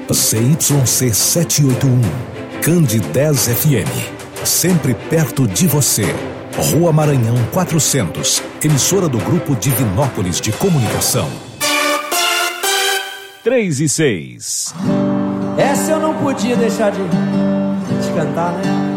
ZYC 781, Candidez FM, sempre perto de você. Rua Maranhão 400, emissora do Grupo Divinópolis de Comunicação. 3 e 6. Essa eu não podia deixar de cantar, né?